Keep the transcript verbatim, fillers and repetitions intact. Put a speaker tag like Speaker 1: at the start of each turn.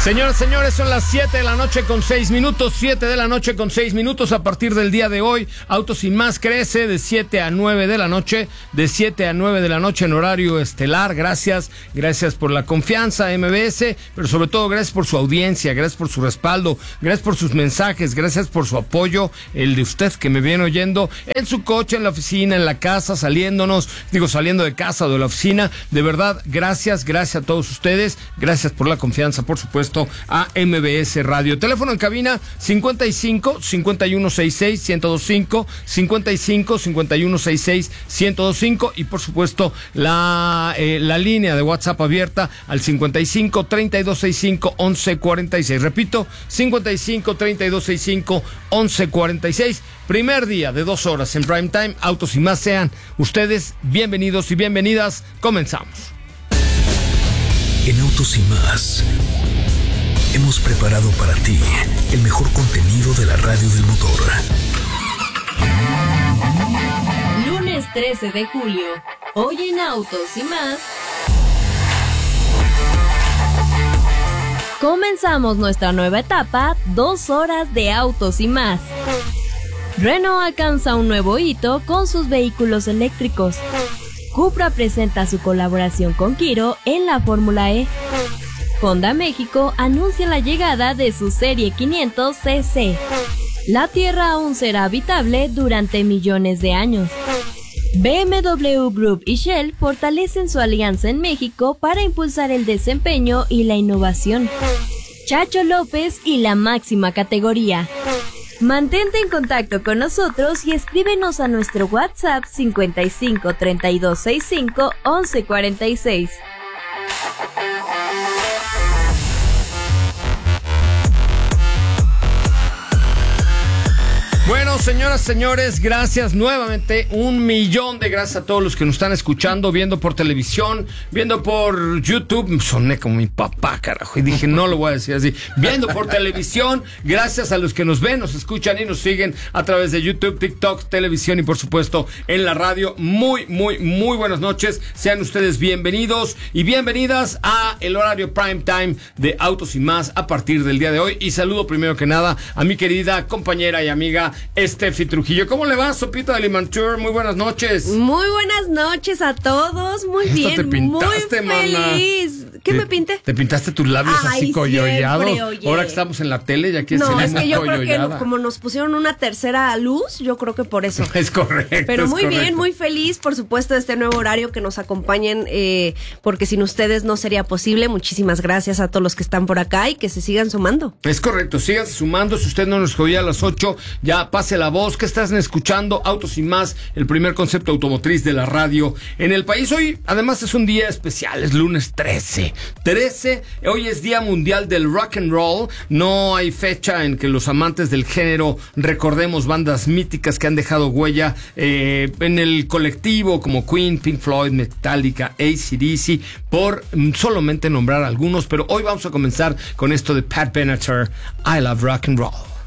Speaker 1: Señoras, señores, son las siete de la noche con seis minutos, siete de la noche con seis minutos. A partir del día de hoy, Autos y Más crece de siete a nueve de la noche, de siete a nueve de la noche en horario estelar. Gracias, gracias por la confianza, M B S, pero sobre todo gracias por su audiencia, gracias por su respaldo, gracias por sus mensajes, gracias por su apoyo, el de usted que me viene oyendo en su coche, en la oficina, en la casa, saliéndonos, digo, saliendo de casa o de la oficina. De verdad, gracias, gracias a todos ustedes, gracias por la confianza, por supuesto, a M B S Radio. Teléfono en cabina cincuenta y cinco, cincuenta y uno, sesenta y seis, ciento veinticinco, cincuenta y cinco, cincuenta y uno, sesenta y seis, ciento veinticinco y por supuesto la, eh, la línea de WhatsApp abierta al cincuenta y cinco, treinta y dos sesenta y cinco, once cuarenta y seis. Repito, cincuenta y cinco, treinta y dos sesenta y cinco, once cuarenta y seis. Primer día de dos horas en Prime Time. Autos y Más, sean ustedes bienvenidos y bienvenidas. Comenzamos.
Speaker 2: En Autos y Más hemos preparado para ti el mejor contenido de la radio del motor.
Speaker 3: Lunes trece de julio, hoy en Autos y Más. Comenzamos nuestra nueva etapa, dos horas de Autos y Más. Renault alcanza un nuevo hito con sus vehículos eléctricos. Cupra presenta su colaboración con Kiro en la Fórmula E. Honda México anuncia la llegada de su serie quinientos C C. La Tierra aún será habitable durante millones de años. B M W Group y Shell fortalecen su alianza en México para impulsar el desempeño y la innovación. Chacho López y la máxima categoría. Mantente en contacto con nosotros y escríbenos a nuestro WhatsApp cincuenta y cinco, treinta y dos sesenta y cinco, once cuarenta y seis.
Speaker 1: Bueno, señoras, señores, gracias nuevamente, un millón de gracias a todos los que nos están escuchando, viendo por televisión, viendo por YouTube. Soné como mi papá, carajo, y dije, no lo voy a decir así. Viendo por televisión, gracias a los que nos ven, nos escuchan y nos siguen a través de YouTube, TikTok, televisión y por supuesto en la radio. Muy, muy, muy buenas noches. Sean ustedes bienvenidos y bienvenidas a el horario Prime Time de Autos y Más a partir del día de hoy. Y saludo primero que nada a mi querida compañera y amiga Estefi Trujillo. ¿Cómo le va, Sopita de Limantur? Muy buenas noches.
Speaker 4: Muy buenas noches a todos. Muy
Speaker 1: Esto
Speaker 4: bien,
Speaker 1: te pintaste,
Speaker 4: muy feliz.
Speaker 1: Mana.
Speaker 4: ¿Qué
Speaker 1: ¿Te,
Speaker 4: me pinté?
Speaker 1: ¿Te pintaste tus labios
Speaker 4: Ay,
Speaker 1: así collollados?
Speaker 4: siempre, oye.
Speaker 1: Ahora que estamos en la tele, ya quieres
Speaker 4: No,
Speaker 1: salir
Speaker 4: es
Speaker 1: muy
Speaker 4: que yo creo que
Speaker 1: collollada.
Speaker 4: como nos pusieron una tercera luz, yo creo que por eso.
Speaker 1: Es correcto.
Speaker 4: Pero
Speaker 1: es
Speaker 4: muy
Speaker 1: correcto.
Speaker 4: bien, muy feliz, por supuesto, de este nuevo horario, que nos acompañen, eh, porque sin ustedes no sería posible. Muchísimas gracias a todos los que están por acá y que se sigan sumando.
Speaker 1: Es correcto, síganse sumando. Si usted no nos oía a las ocho, ya pase la voz. ¿Qué estás escuchando? Autos y Más, el primer concepto automotriz de la radio en el país. Hoy, además, es un día especial, es lunes trece. trece, hoy es Día Mundial del Rock and Roll. No hay fecha en que los amantes del género recordemos bandas míticas que han dejado huella eh, en el colectivo, como Queen, Pink Floyd, Metallica, A C D C, por mm, solamente nombrar algunos. Pero hoy vamos a comenzar con esto de Pat Benatar, I Love Rock and Roll.